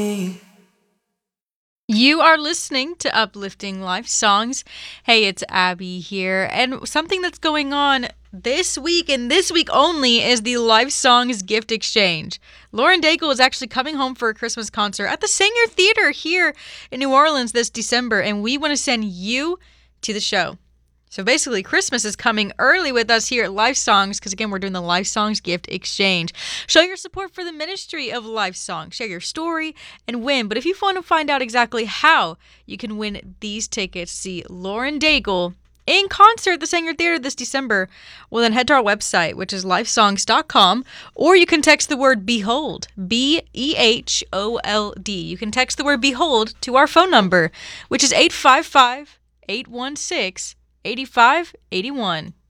You are listening to Uplifting Life Songs. Hey, it's Abby here. And something that's going on this week and this week only is the Life Songs gift exchange. Lauren Daigle is actually coming home for a Christmas concert at the Sanger Theater here in New Orleans this December, and we want to send you to the show. So basically, Christmas is coming early with us here at Life Songs because, again, we're doing the Life Songs gift exchange. Show your support for the ministry of Life Songs. Share your story and win. But if you want to find out exactly how you can win these tickets to see Lauren Daigle in concert at the Sanger Theater this December, well, then head to our website, which is lifesongs.com, or you can text the word BEHOLD, BEHOLD. You can text the word BEHOLD to our phone number, which is 855-816-8581.